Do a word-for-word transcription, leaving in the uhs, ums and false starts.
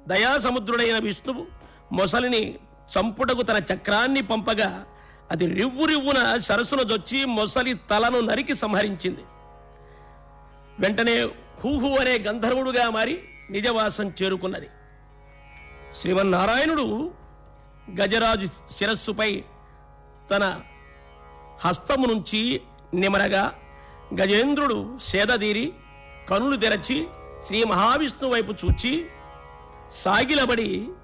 దయాసముద్రుడైన విష్ణువు మొసలిని చంపుటకు తన చక్రాన్ని పంపగా అది రివ్వు రివ్వున సరస్సును జొచ్చి మొసలి తలను నరికి సంహరించింది. వెంటనే హూహు అనే గంధర్వుడుగా మారి నిజవాసం చేరుకున్నది. శ్రీమన్నారాయణుడు గజరాజు శిరస్సుపై తన హస్తము నుంచి నిమరగా గజేంద్రుడు సేదదీరి కనులు తెరచి శ్రీ మహావిష్ణువు వైపు చూచి సాగిలబడి